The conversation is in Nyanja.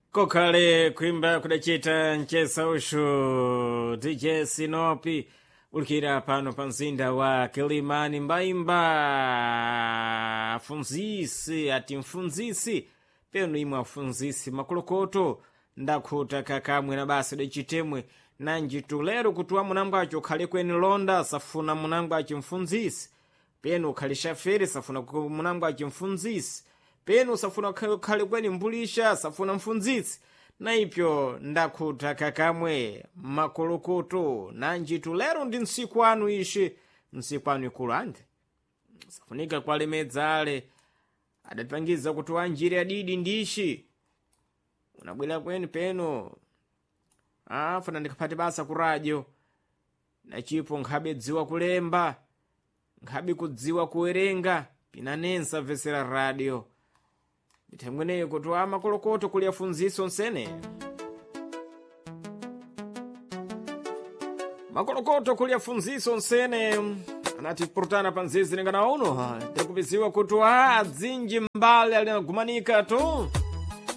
Kokale kuimba kudachita nchesa ushu DJ Sinopi ulikira pano pa mzinda wa Kilimani mbaimba funzisi ati mfunzisi penu imwe afunzisi makolokoto ndakhuta kakamwe na basa dachitemwe nanji tulero kutuwa munangu acho khale kweni londa safuna munangu acho mfunzisi penu khali shaferi safuna munangu acho mfunzisi penu safuna khale kweni mbulisha safuna mfunzisi na ipyo ndakhuta kakamwe makolokoto nanji tulero ndi nsiku anu ishi nsiku anu ikulu ande safunika kwalemedza ale adatipangiza kuti wanjiri adidi ndishi unabwera kweni peno funa ndikaphate basa ku radio nachipo nkhabe dziwa kulemba nkhabe kudziwa kuwerenga pinanensa vesera radio ndithemweneyo kuti makolokoto kuli afunziso nsene makolokoto kuli afunziso nsene anati purutana panzizi ningana uno tikupiziwa kuti adzinji mbali alinagumanika tu